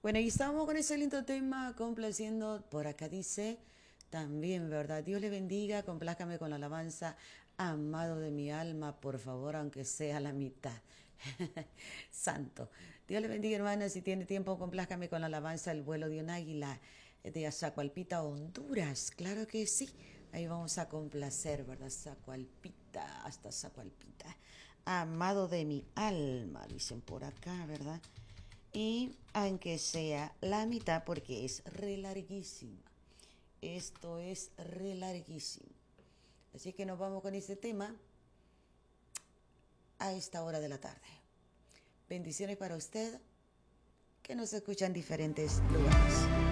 Bueno, y estamos con ese lindo tema complaciendo. Por acá dice también, ¿verdad? Dios le bendiga, complázcame con la alabanza. Amado de mi alma, por favor, aunque sea la mitad. Santo. Dios le bendiga, hermana. Si tiene tiempo, complázcame con la alabanza. El vuelo de un águila de Azacualpita, Honduras. Claro que sí. Ahí vamos a complacer, ¿verdad? Zacualpita, hasta Zacualpita. Amado de mi alma, dicen por acá, ¿verdad? Y aunque sea la mitad, porque es re larguísima. Esto es re larguísimo. Así que nos vamos con este tema a esta hora de la tarde. Bendiciones para usted que nos escucha en diferentes lugares.